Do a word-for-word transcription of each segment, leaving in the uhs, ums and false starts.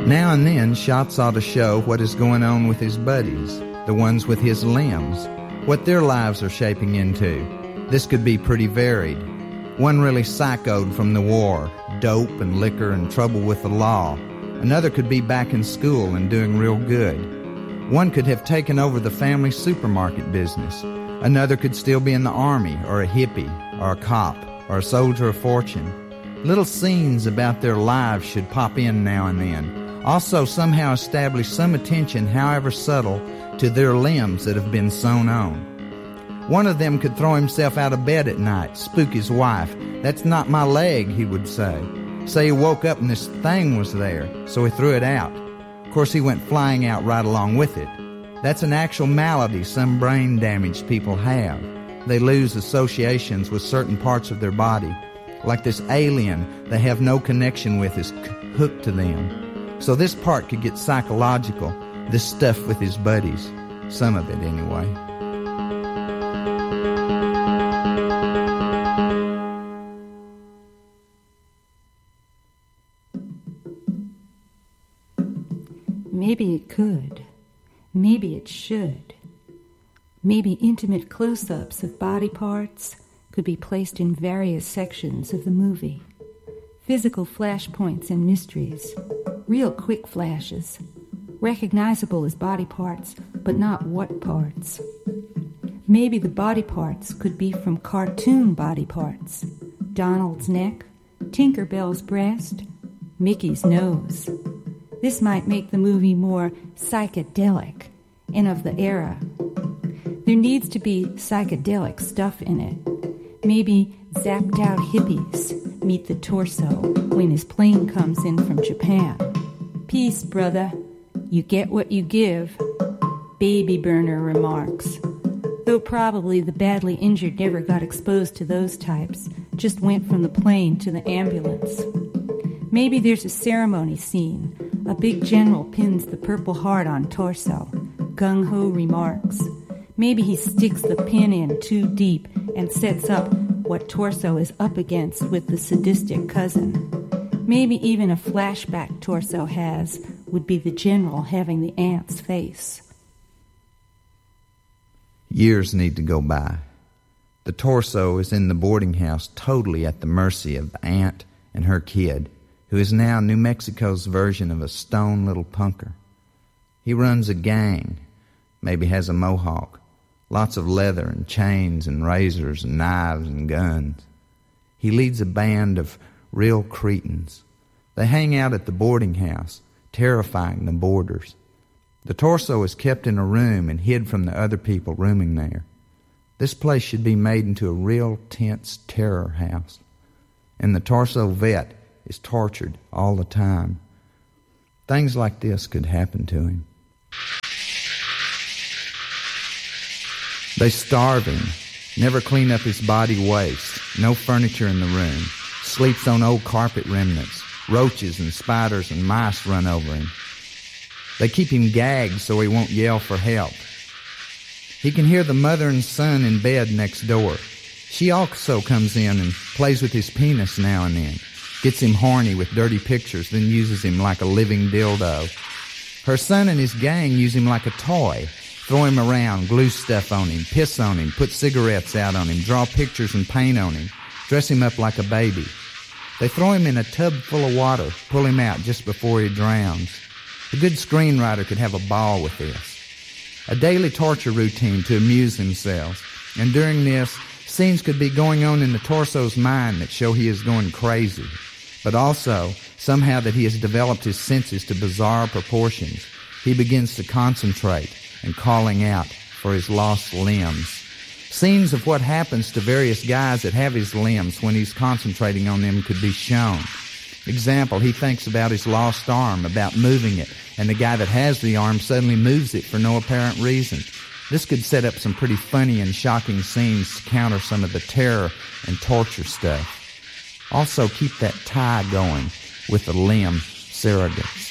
Now and then, shots ought to show what is going on with his buddies, the ones with his limbs, what their lives are shaping into. This could be pretty varied. One really psychoed from the war, dope and liquor and trouble with the law. Another could be back in school and doing real good. One could have taken over the family supermarket business. Another could still be in the army, or a hippie, or a cop, or a soldier of fortune. Little scenes about their lives should pop in now and then. Also somehow establish some attention, however subtle, to their limbs that have been sewn on. One of them could throw himself out of bed at night, spook his wife. "That's not my leg," he would say. Say he woke up and this thing was there, so he threw it out. Of course, he went flying out right along with it. That's an actual malady some brain-damaged people have. They lose associations with certain parts of their body. Like this alien they have no connection with is c- hooked to them. So this part could get psychological, this stuff with his buddies. Some of it, anyway. Maybe it could. Maybe it should. Maybe intimate close-ups of body parts could be placed in various sections of the movie. Physical flashpoints and mysteries. Real quick flashes. Recognizable as body parts, but not what parts. Maybe the body parts could be from cartoon body parts. Donald's neck, Tinkerbell's breast, Mickey's nose. This might make the movie more psychedelic and of the era. There needs to be psychedelic stuff in it. Maybe zapped out hippies meet the torso when his plane comes in from Japan. Peace, brother. You get what you give. Baby burner remarks. Though probably the badly injured never got exposed to those types, just went from the plane to the ambulance. Maybe there's a ceremony scene. A big general pins the Purple Heart on torso. Gung-ho remarks. Maybe he sticks the pin in too deep and sets up what torso is up against with the sadistic cousin. Maybe even a flashback torso has would be the general having the aunt's face. Years need to go by. The torso is in the boarding house totally at the mercy of the aunt and her kid, who is now New Mexico's version of a stone little punker. He runs a gang, maybe has a mohawk, lots of leather and chains and razors and knives and guns. He leads a band of real cretins. They hang out at the boarding house, terrifying the boarders. The torso is kept in a room and hid from the other people rooming there. This place should be made into a real tense terror house. And the torso vet is tortured all the time. Things like this could happen to him. They starve him, never clean up his body waste, no furniture in the room, sleeps on old carpet remnants, roaches and spiders and mice run over him. They keep him gagged so he won't yell for help. He can hear the mother and son in bed next door. She also comes in and plays with his penis now and then, gets him horny with dirty pictures, then uses him like a living dildo. Her son and his gang use him like a toy, throw him around, glue stuff on him, piss on him, put cigarettes out on him, draw pictures and paint on him, dress him up like a baby. They throw him in a tub full of water, pull him out just before he drowns. A good screenwriter could have a ball with this. A daily torture routine to amuse themselves. And during this, scenes could be going on in the torso's mind that show he is going crazy, but also somehow that he has developed his senses to bizarre proportions. He begins to concentrate and calling out for his lost limbs. Scenes of what happens to various guys that have his limbs when he's concentrating on them could be shown. Example, he thinks about his lost arm, about moving it, and the guy that has the arm suddenly moves it for no apparent reason. This could set up some pretty funny and shocking scenes to counter some of the terror and torture stuff. Also keep that tie going with the limb surrogates.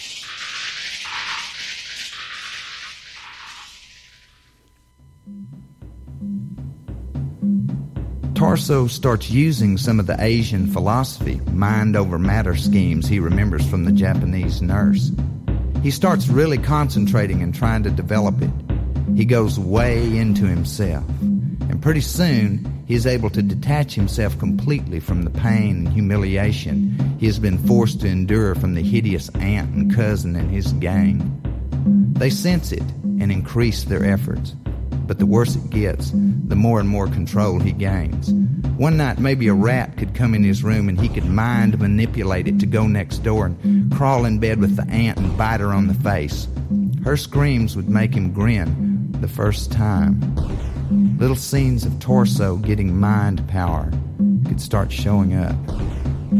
Torso starts using some of the Asian philosophy, mind over matter schemes he remembers from the Japanese nurse. He starts really concentrating and trying to develop it. He goes way into himself. And pretty soon, he is able to detach himself completely from the pain and humiliation he has been forced to endure from the hideous aunt and cousin and his gang. They sense it and increase their efforts. But the worse it gets, the more and more control he gains. One night, maybe a rat could come in his room and he could mind manipulate it to go next door and crawl in bed with the aunt and bite her on the face. Her screams would make him grin the first time. Little scenes of torso getting mind power could start showing up.